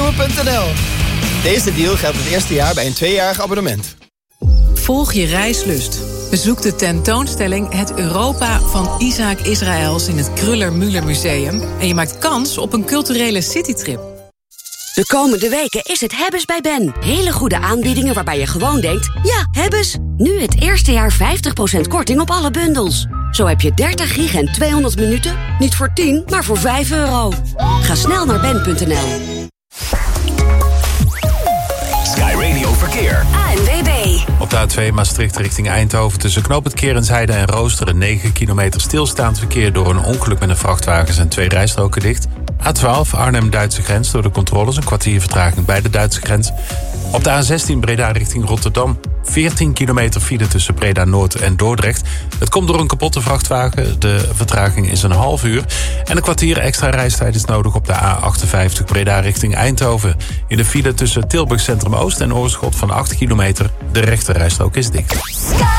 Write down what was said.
tour.nl. Deze deal geldt het eerste jaar bij een 2-jarig abonnement. Volg je reislust. Bezoek de tentoonstelling Het Europa van Isaac Israëls in het Kruller-Müller Museum en je maakt kans op een culturele citytrip. De komende weken is het Hebbes bij Ben. Hele goede aanbiedingen waarbij je gewoon denkt, ja, Hebbes. Nu het eerste jaar 50% korting op alle bundels. Zo heb je 30 gig en 200 minuten, niet voor 10, maar voor €5. Ga snel naar ben.nl. Sky Radio Verkeer. ANWB. Op de A2 Maastricht richting Eindhoven tussen Knoopend Kerensheide en Roosteren 9 kilometer stilstaand verkeer door een ongeluk met een vrachtwagen zijn 2 rijstroken dicht. A12 Arnhem-Duitse grens door de controles een kwartier vertraging bij de Duitse grens. Op de A16 Breda richting Rotterdam 14 kilometer file tussen Breda Noord en Dordrecht. Het komt door een kapotte vrachtwagen. De vertraging is een half uur. En een kwartier extra reistijd is nodig op de A58 Breda richting Eindhoven. In de file tussen Tilburg Centrum Oost en Oorschot van 8 kilometer. De rechte rijstrook is dicht.